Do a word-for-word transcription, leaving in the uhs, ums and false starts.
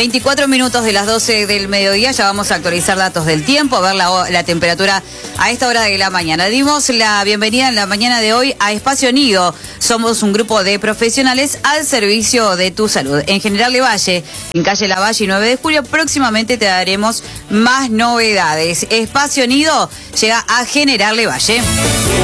veinticuatro minutos de las doce del mediodía, ya vamos a actualizar datos del tiempo, a ver la, la temperatura a esta hora de la mañana. Dimos la bienvenida en la mañana de hoy a Espacio Nido. Somos un grupo de profesionales al servicio de tu salud. En General Lavalle, en calle Lavalle y nueve de julio, próximamente te daremos más novedades. Espacio Nido llega a General Lavalle.